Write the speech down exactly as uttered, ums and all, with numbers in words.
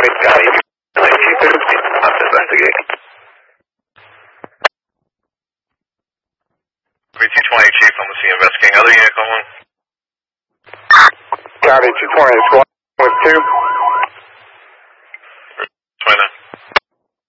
twenty, Scotty. nineteen fifty, I'm investigating. V two twenty, Chief, I'm going to see investigating. Other unit calling. Copy, two twenty, squad with two.